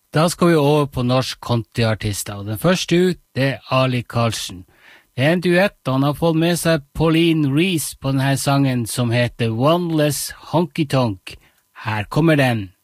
Da skal vi over på norsk countryartister, og den første ut, det Ali Karlsen. Det en duett, og han har fått med seg Pauline Reese på denne sangen som heter One Less Honky Tonk. Her kommer den.